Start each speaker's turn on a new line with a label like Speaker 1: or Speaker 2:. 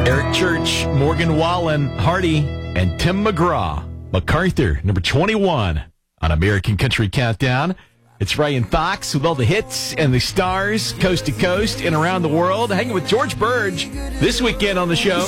Speaker 1: Eric Church, Morgan Wallen, Hardy, and Tim McGraw. MacArthur, number 21 on American Country Countdown. It's Ryan Fox with all the hits and the stars, coast to coast and around the world. Hanging with George Burge this weekend on the show.